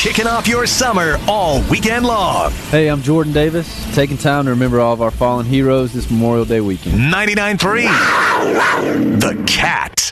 kicking off your summer all weekend long. Hey, I'm Jordan Davis, taking time to remember all of our fallen heroes this Memorial Day weekend. 99.3 The Cat.